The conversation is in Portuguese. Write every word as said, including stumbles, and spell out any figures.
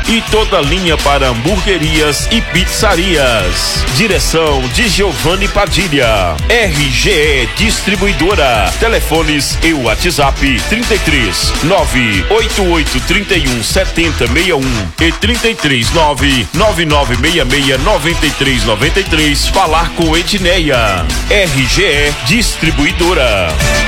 e toda linha para hamburguerias e pizzarias. Direção de Giovanni Padilha. R G E Distribuidora. Telefones e WhatsApp trinta e três, nove oito oito, trinta e um, setenta, sessenta e um e trinta e três, nove nove nove seis seis, nove três nove três. Falar com Edneia. R G E Distribuidora.